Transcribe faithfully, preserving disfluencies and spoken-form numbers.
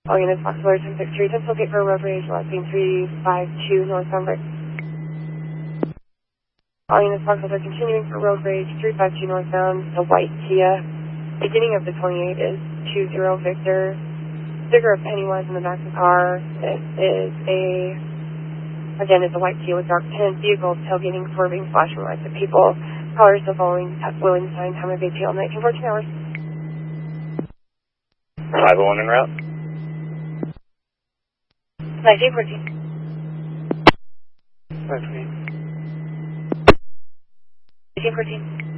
All units, Fox Alert ten six three, Temple Gate for road rage, last being three five two northbound break. All units, Fox Alert continuing for road rage, three five two northbound, the white Kia. Beginning of the twenty-eight is two zero Victor. Sticker of Pennywise in the back of the car. It is a, again, it's a white Kia with dark tint, vehicle tailgating, swerving, flashing lights at people. Colors the following, willing sign, time of A P L, nineteen fourteen hours. five oh one en route. nineteen fourteen. five fourteen. nineteen fourteen.